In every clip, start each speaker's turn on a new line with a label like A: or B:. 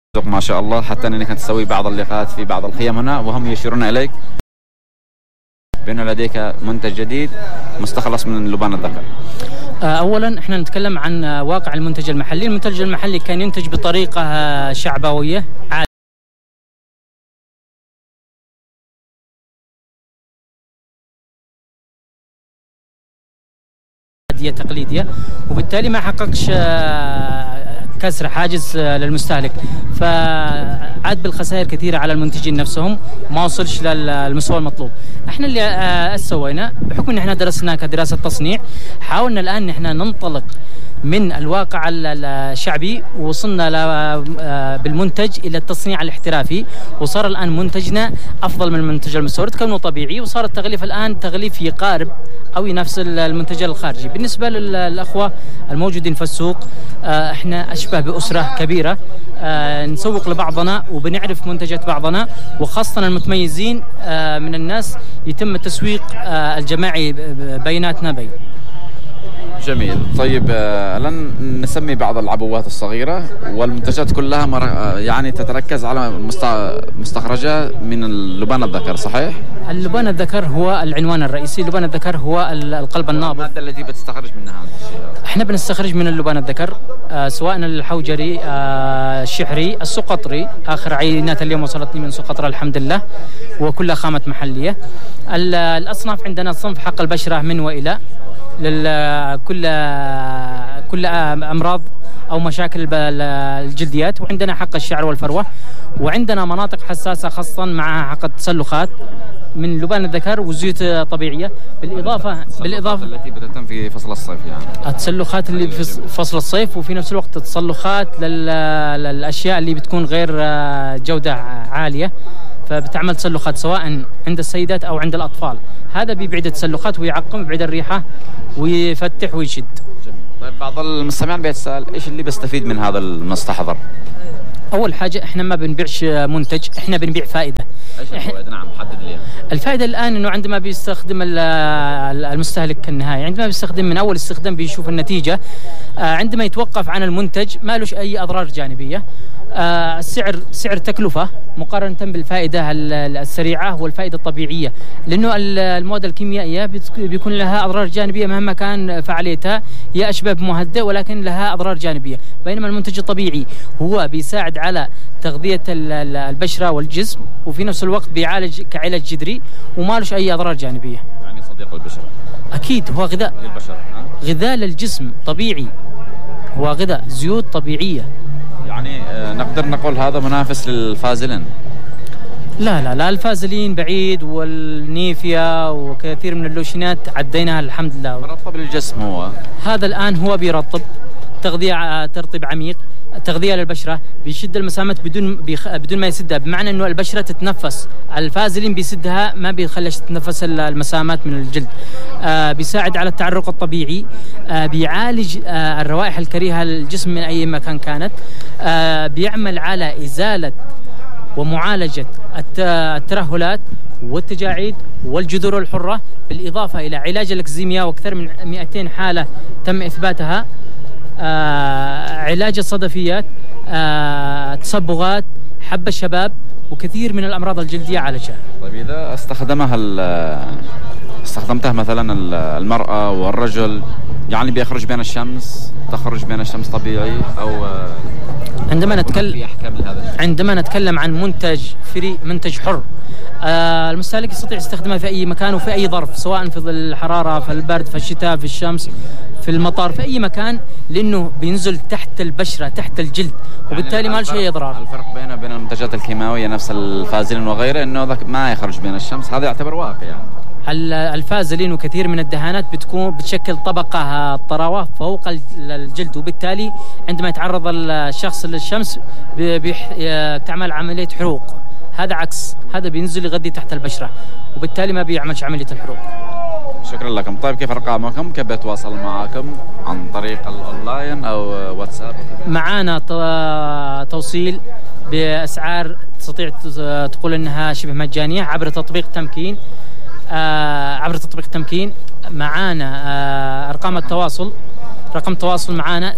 A: ما شاء الله، حتى أنك تسوي بعض اللقاءات في بعض الخيام هنا وهم يشيرون إليك بأن لديك منتج جديد مستخلص من لبان الذكر.
B: أولا احنا نتكلم عن واقع المنتج المحلي. المنتج المحلي كان ينتج بطريقة شعبوية عادية تقليدية، وبالتالي ما حققش كسر حاجز للمستهلك، فعاد بالخسائر كثيرة على المنتجين نفسهم وما وصلش للمستوى المطلوب. احنا اللي سوينا بحكم ان احنا درسنا كدراسة تصنيع، حاولنا الآن ان احنا ننطلق من الواقع الشعبي ووصلنا بالمنتج إلى التصنيع الاحترافي، وصار الآن منتجنا أفضل من المنتج المستورد كونه طبيعي، وصار التغليف الآن تغليف يقارب أو ينافس المنتج الخارجي. بالنسبة للأخوة الموجودين في السوق، احنا أشبه بأسرة كبيرة، نسوق لبعضنا وبنعرف منتجات بعضنا، وخاصة المتميزين من الناس يتم التسويق الجماعي بيناتنا بين.
A: جميل. طيب لن نسمي بعض العبوات الصغيرة والمنتجات كلها يعني تتركز على مستخرجة من اللبان الذكر، صحيح؟
B: اللبان الذكر هو العنوان الرئيسي، لبان الذكر هو القلب النابض.
A: المادة التي بتستخرج منها هذا الشيء؟
B: احنا بنستخرج من اللبان الذكر سواء الحوجري، الشحري، السقطري. آخر عينات اليوم وصلتني من سقطرى الحمد لله، وكلها خامة محلية. الأصناف عندنا صنف حق البشرة من وإلى كل أمراض أو مشاكل الجلديات، وعندنا حق الشعر والفروة، وعندنا مناطق حساسة خاصة مع حق التسلخات من لبان الذكر وزيوت طبيعية، بالإضافة
A: التي بتتم في فصل الصيف، يعني
B: التسلخات اللي في فصل الصيف، وفي نفس الوقت التسلخات للأشياء اللي بتكون غير جودة عالية، فبتعمل تسلخات سواء عند السيدات أو عند الأطفال. هذا بيبعد التسلخات ويعقم، يبعد الريحة ويفتح ويشد.
A: جميل. طيب بعض المستمعين بيتساءل ايش اللي بيستفيد من هذا المستحضر؟
B: أول حاجة احنا ما بنبيعش منتج، احنا بنبيع فائدة.
A: ايش الفائدة؟ نعم، حدد لي.
B: الفائدة الآن انه عندما بيستخدم المستهلك النهائي، عندما بيستخدم من أول استخدام بيشوف النتيجة، عندما يتوقف عن المنتج ما لهش أي أضرار جانبية. سعر تكلفة مقارنة بالفائدة السريعة والفائدة الطبيعية، لأنه المواد الكيميائية بيكون لها أضرار جانبية مهما كان فعاليتها، هي أشبه بمهدئ ولكن لها أضرار جانبية، بينما المنتج الطبيعي هو بيساعد على تغذية البشرة والجسم، وفي نفس الوقت بيعالج كعلاج جذري وما لهش أي أضرار جانبية.
A: يعني صديق البشرة.
B: أكيد هو غذاء
A: للبشرة،
B: غذاء للجسم طبيعي، هو غذاء زيوت طبيعية.
A: يعني نقدر نقول هذا منافس للفازلين؟
B: لا الفازلين بعيد، والنيفيا وكثير من اللوشنات عديناها الحمد لله.
A: مرطب للجسم هو
B: هذا الآن هو بيرطب، تغذية ترطيب عميق، تغذية للبشرة، بيشد المسامات بدون ما يسدها، بمعنى انه البشرة تتنفس. الفازلين بيسدها، ما بيخليش تتنفس المسامات من الجلد. بيساعد على التعرق الطبيعي، بيعالج الروائح الكريهة للجسم من أي مكان كانت، بيعمل على إزالة ومعالجة الترهلات والتجاعيد والجذور الحرة، بالإضافة إلى علاج الإكزيميا، وأكثر من 200 حالة تم إثباتها، علاج الصدفيات، تصبغات، حب الشباب، وكثير من الأمراض الجلدية عالجها.
A: طيب إذا استخدمتها مثلا المرأة والرجل، يعني بيخرج بين الشمس، تخرج بين الشمس طبيعي، أو
B: عندما نتكلم عن منتج فري، منتج حر، المستهلك يستطيع استخدامه في أي مكان وفي أي ظرف، سواء في الحرارة، في البرد، في الشتاء، في الشمس، في المطار، في أي مكان، لأنه بينزل تحت البشرة، تحت الجلد، وبالتالي يعني ما له شيء إضرار.
A: الفرق بينه وبين المنتجات الكيماوية نفس الفازلين وغيره إنه ما يخرج بين الشمس، هذا يعتبر واقع. يعني
B: الفازلين وكثير من الدهانات بتشكل طبقة طراوة فوق الجلد، وبالتالي عندما يتعرض الشخص للشمس بتعمل عملية حروق. هذا عكس، هذا بينزل يغذي تحت البشرة، وبالتالي ما بيعملش عملية الحروق.
A: شكرا لكم. طيب كيف أرقامكم؟ كيف بيتواصل معكم؟ عن طريق الأونلاين أو واتساب؟
B: معانا توصيل بأسعار تستطيع تقول أنها شبه مجانية عبر تطبيق تمكين. معانا أرقام التواصل رقم تواصل معنا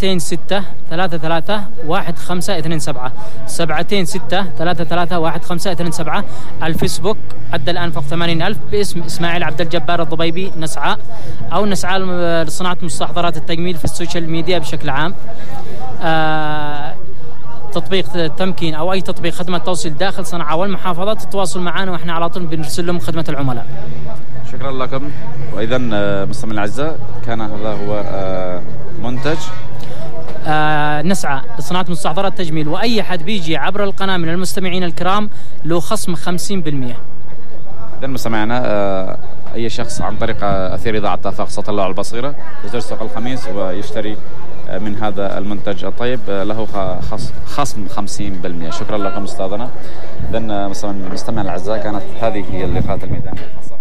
B: 726331527 726331527. الفيسبوك أدى الآن فوق 80,000 باسم إسماعيل عبد الجبار الضبيبي نسعى، أو نسعى لصناعة مستحضرات التجميل في السوشيال ميديا بشكل عام. تطبيق تمكين أو أي تطبيق خدمة توصيل داخل صنعاء والمحافظات، التواصل معنا وإحنا على طول بنرسل لهم خدمة العملاء.
A: شكرا لكم. وإذا مستمعينا الأعزاء، كان هذا هو منتج
B: نسعى لصناعة مستحضرات التجميل، وأي حد بيجي عبر القناة من المستمعين الكرام له خصم 50%.
A: إذا مستمعينا، أي شخص عن طريق أثير إذاعة آفاق صوت الله والبصيرة يزور سوق الخميس ويشتري من هذا المنتج الطيب له خصم 50%. شكرا لكم أستاذنا. إذا مستمعينا الأعزاء، كانت هذه هي اللقاءات الميدانية الخاصة.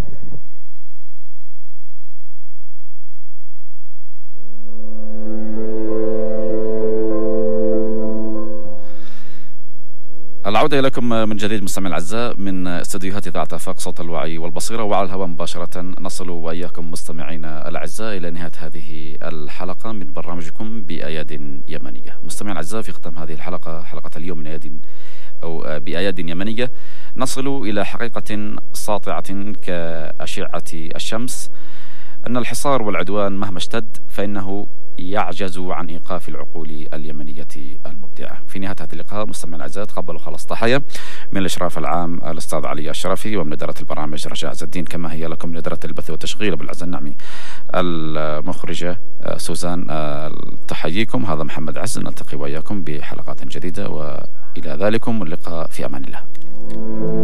A: العودة إليكم من جديد مستمعينا الأعزاء من استديوهات إذاعة آفاق صوت الوعي والبصيرة، وعلى الهواء مباشرة نصل وإياكم مستمعينا الأعزاء إلى نهاية هذه الحلقة من برنامجكم بأياد يمنية. مستمعينا الأعزاء، في ختام هذه الحلقة، حلقة اليوم من بأياد يمنية، نصل إلى حقيقة ساطعة كأشعة الشمس، أن الحصار والعدوان مهما اشتد فإنه يعجز عن إيقاف العقول اليمنية المبدعة. في نهاية هذا اللقاء مستمعينا الأعزاء، تقبلوا خلاص تحية من الإشراف العام الأستاذ علي الشرفي، ومن إدارة البرامج رجاء عز الدين، كما هي لكم من إدارة البث والتشغيل أبو العز النعمي، المخرجة سوزان. تحييكم، هذا محمد عز، نلتقي وإياكم بحلقات جديدة، وإلى ذلكم اللقاء في أمان الله.